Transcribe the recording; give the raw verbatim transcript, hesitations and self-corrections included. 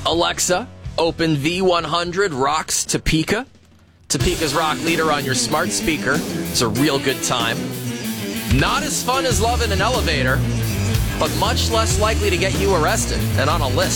Alexa, open V one hundred Rocks Topeka. Topeka's rock leader on your smart speaker. It's a real good time. Not as fun as love in an elevator, but much less likely to get you arrested and on a list.